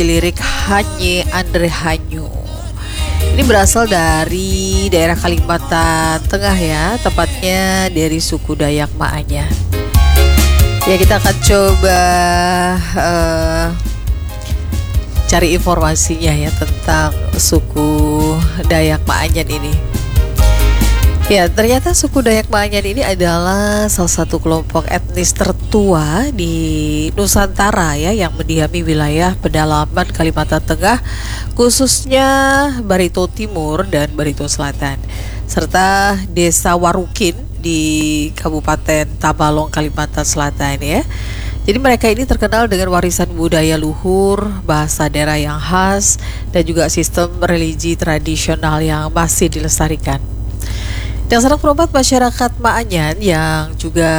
lirik Hanye Andre Hanyu. Ini berasal dari daerah Kalimantan Tengah ya, tepatnya dari suku Dayak Maanyan. Ya, kita akan coba cari informasinya ya tentang suku Dayak Maanyan ini. Ya, ternyata suku Dayak Maanyan ini adalah salah satu kelompok etnis tertua di Nusantara ya, yang mendiami wilayah pedalaman Kalimantan Tengah, khususnya Barito Timur dan Barito Selatan, serta Desa Warukin di Kabupaten Tabalong, Kalimantan Selatan ya. Jadi mereka ini terkenal dengan warisan budaya luhur, bahasa daerah yang khas, dan juga sistem religi tradisional yang masih dilestarikan. Yang sedang berobat masyarakat Maanyan yang juga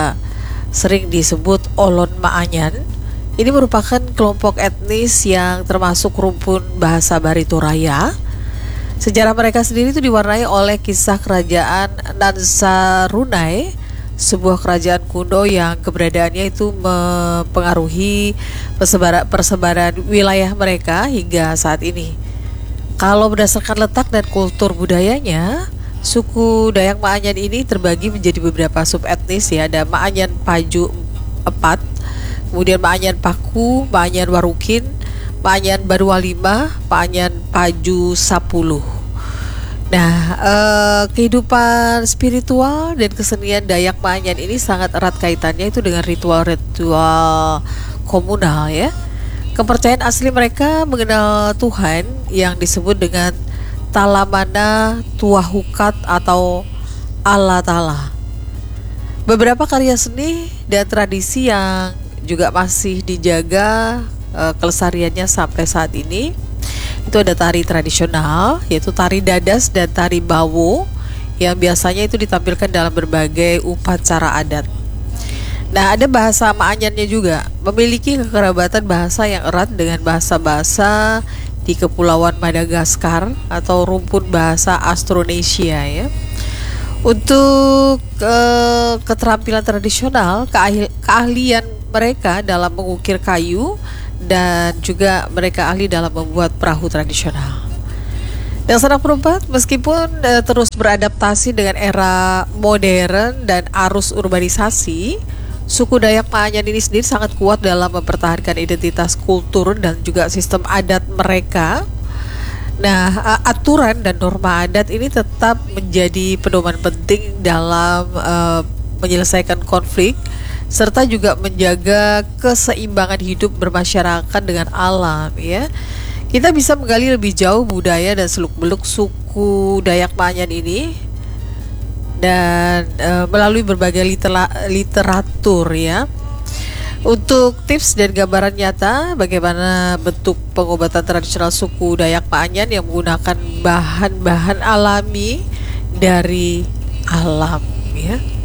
sering disebut Olon Maanyan, ini merupakan kelompok etnis yang termasuk rumpun bahasa Barito Raya. Sejarah mereka sendiri itu diwarnai oleh kisah kerajaan Nansarunai, sebuah kerajaan kuno yang keberadaannya itu mempengaruhi persebaran wilayah mereka hingga saat ini. Kalau berdasarkan letak dan kultur budayanya, suku Dayak Maanyan ini terbagi menjadi beberapa subetnis ya. Ada Maanyan Paju 4, kemudian Maanyan Paku, Maanyan Warukin, Maanyan Barua 5, Maanyan Paju 10. Nah, kehidupan spiritual dan kesenian Dayak Maanyan ini sangat erat kaitannya itu dengan ritual-ritual komunal ya. Kepercayaan asli mereka mengenal Tuhan yang disebut dengan Talamana Tuahukat atau Allah Ta'ala. Beberapa karya seni dan tradisi yang juga masih dijaga kelestariannya sampai saat ini, itu ada tari tradisional yaitu tari dadas dan tari bawo yang biasanya itu ditampilkan dalam berbagai upacara adat. Nah, ada bahasa Maanyannya juga, memiliki kekerabatan bahasa yang erat dengan bahasa-bahasa di Kepulauan Madagaskar atau rumpun bahasa Austronesia ya. Untuk keterampilan tradisional, keahlian mereka dalam mengukir kayu, dan juga mereka ahli dalam membuat perahu tradisional. Dan Sanak Perempat meskipun terus beradaptasi dengan era modern dan arus urbanisasi, suku Dayak Maanyan ini sendiri sangat kuat dalam mempertahankan identitas kultur dan juga sistem adat mereka. Nah, aturan dan norma adat ini tetap menjadi pedoman penting dalam menyelesaikan konflik, serta juga menjaga keseimbangan hidup bermasyarakat dengan alam ya. Kita bisa menggali lebih jauh budaya dan seluk-beluk suku Dayak Maanyan ini dan melalui berbagai literatur ya. Untuk tips dan gambaran nyata bagaimana bentuk pengobatan tradisional suku Dayak Maanyan yang menggunakan bahan-bahan alami dari alam ya.